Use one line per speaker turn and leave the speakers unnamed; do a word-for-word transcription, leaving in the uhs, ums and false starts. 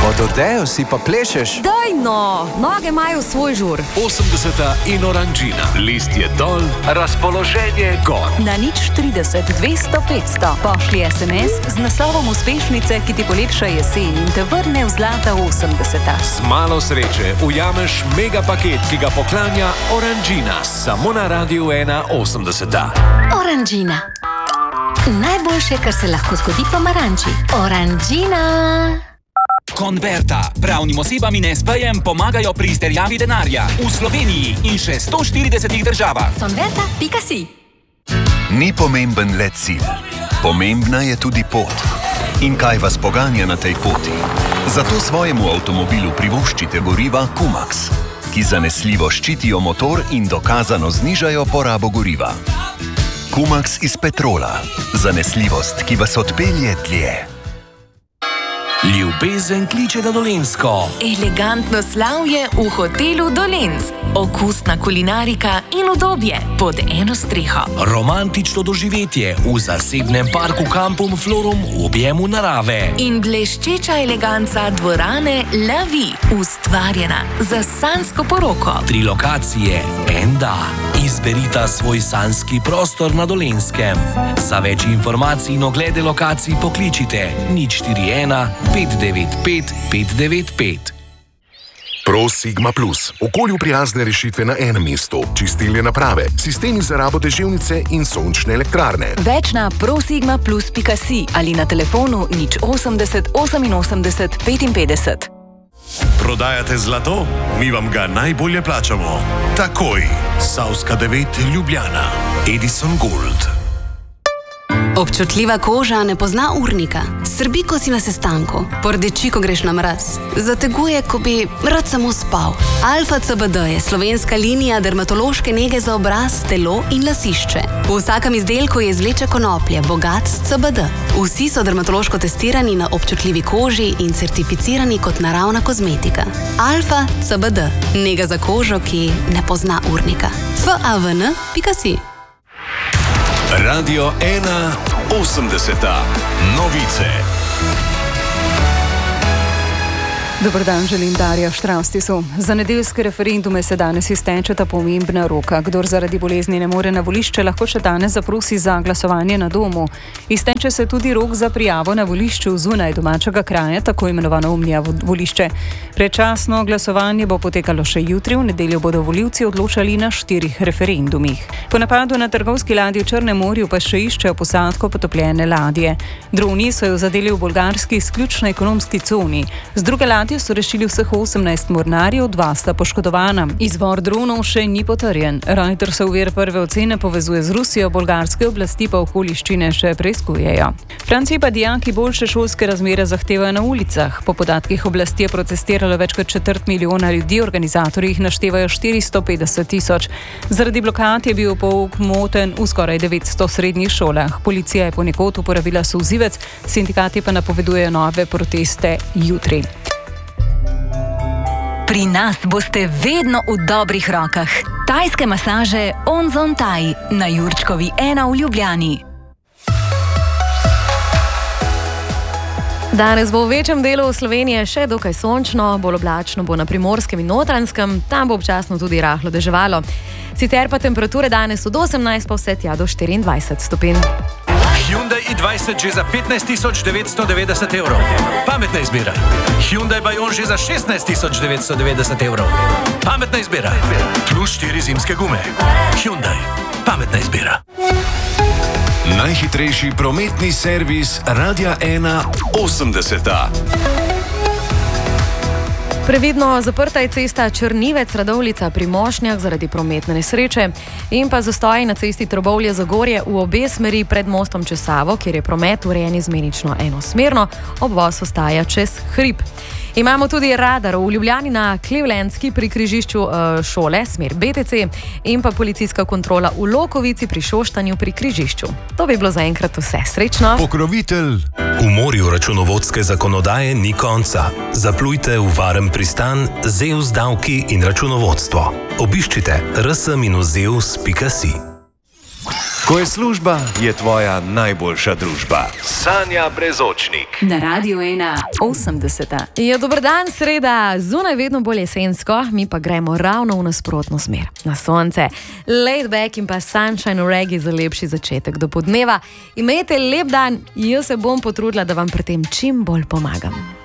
Od odejo si pa plešeš.
Daj no, noge imajo svoj žur.
osemdeseta in Oranžina. List je dol, razpoloženje gor.
Na nič trideset, dvesto, petsto pošli es em es z naslovom uspešnice, ki ti polepša jesen in te vrne v zlata osemdeseta.
Z malo sreče ujameš mega paket, ki ga poklanja Oranžina. Samo na Radiu ena osemdeseta.
Oranžina. Najboljše, kar se lahko zgodi pomaranči. Oranžina.
Konverta. Pravnim osebam in es pejem pomagajo pri izterjavi denarja. V Sloveniji in še sto štiridesetih državah.
Konverta pika si.
Ni pomemben le cilj. Pomembna je tudi pot. In kaj vas poganja na tej poti? Zato svojemu avtomobilu privoščite goriva Kumax, ki zanesljivo ščitijo motor in dokazano znižajo porabo goriva. Kumax iz petrola. Zanesljivost, ki vas odpelje dlje.
Ljubezen kliče na Dolenjsko.
Elegantno slavje v hotelu Dolenc. Okusna kulinarika in udobje pod eno streho.
Romantično doživetje v zasebnem parku Kampum Florum v objemu narave.
In bleščeča eleganca dvorane La Vie, ustvarjena za sanjsko poroko.
Tri lokacije, en da. Izberita svoj sanjski prostor na Dolenskem. Za več informacij in oglede lokacij pokličite nič štiri ena pet devet pet pet devet pet.
Pro Sigma Plus. Okolju prijazne rešitve na enem mestu. Čistilne naprave, sistemi za rabo deževnice in sončne elektrarne.
Več na prosigma plus pika si ali na telefonu nič osemdeset oseminosemdeset petinpetdeset.
Prodajate zlato? Mi vam ga najbolje plačamo. Takoj. Savska devet Ljubljana. Edison Gold.
Občutljiva koža ne pozna urnika. Srbi, ko si na sestanku. Pordeči, ko greš na mraz. Zateguje, ko bi rad samo spal. Alfa C B D je slovenska linija dermatološke nege za obraz, telo in lasišče. V vsakem izdelku je izvleče konoplje, bogat s C B D. Vsi so dermatološko testirani na občutljivi koži in certificirani kot naravna kozmetika. Alfa C B D. Nega za kožo, ki ne pozna urnika. F A V N pika si.
Radio ena osemdeseta. Novice.
Dobar dan, želim Darja Štravstisu. Za nedeljske referendume se danes iztečeta pomembna roka. Kdor zaradi bolezni ne more na volišče, lahko še danes zaprosi za glasovanje na domu. Izteče se tudi rok za prijavo na volišču zunaj domačega kraja, tako imenovano omnija volišče. Predčasno glasovanje bo potekalo še jutri, v nedeljo bodo volivci odločali na štirih referendumih. Po napadu na trgovski ladji v Črnem morju pa še iščejo posadko potopljene ladje. Droni so jo zadeli v bolgarski izključni ekonomski coni. Z druge ladje so rešili vseh osemnajst mornarjev, dva sta poškodovana. Izvor dronov še ni potrjen. Reutersov vir prve ocene povezuje z Rusijo, bolgarske oblasti pa okoliščine še preiskujejo. V Franciji pa dijaki boljše šolske razmere zahtevajo na ulicah. Po podatkih oblasti je protestiralo več kot četrt milijona ljudi, organizatorji jih naštevajo štiristo petdeset tisoč. Zaradi blokad je bil pouk moten v skoraj devetsto srednjih šolah. Policija je ponekod uporabila solzivec, sindikati pa napovedujejo nove proteste jutri.
Pri nas boste vedno v dobrih rokah. Tajske masaže Onzon Thai na Jurčkovi ena v Ljubljani.
Danes bo v večjem delu Slovenije še dokaj sončno, bolj oblačno bo na Primorskem in Notranjskem, tam bo občasno tudi rahlo deževalo. Sicer pa temperature danes od osemnajst pa vse tja do štiriindvajset stopinj.
Hyundai i dvajset že za petnajst tisoč devetsto devetdeset evrov. Pametna izbira. Hyundai Bayon že za šestnajst tisoč devetsto devetdeset evrov. Pametna izbira. Plus štiri zimske gume. Hyundai. Pametna izbira.
Najhitrejši prometni servis Radia ena osemdeseta.
Previdno zaprta je cesta Črnivec-Radovljica pri Mošnjah zaradi prometne nesreče in pa zastoji na cesti Trbovlje-Zagorje v obe smeri pred mostom čez Savo, kjer je promet urejen izmenično enosmerno, obvoz ostaja čez hrib. Imamo tudi radar v Ljubljani na Clevelandski pri križišču šole, smer B T C, in pa policijska kontrola v Lokovici pri Šoštanju pri križišču. To bi bilo zaenkrat vse. Srečno!
Pokrovitelj. V morju računovodske zakonodaje ni konca. Zaplujte v varen pristan z E U S davki in računovodstvo. Obiščite r s dash zeus pika si.
Ko je služba, je tvoja najboljša družba. Sanja Brezočnik.
Na Radiu ena osemdeseta.
Je dober dan, sreda, zunaj vedno bolj jesensko, mi pa gremo ravno v nasprotno smer. Na sonce, laid back in pa sunshine reggae za lepši začetek do podneva. Imejte lep dan, jaz se bom potrudila, da vam pri tem čim bolj pomagam.